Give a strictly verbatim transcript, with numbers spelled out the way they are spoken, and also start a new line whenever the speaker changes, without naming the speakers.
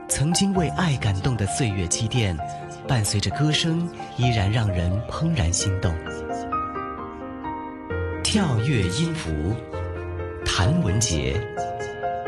曾经为爱感动的岁月积淀，伴随着歌声，依然让人怦然心动。跳跃音符，谭文杰。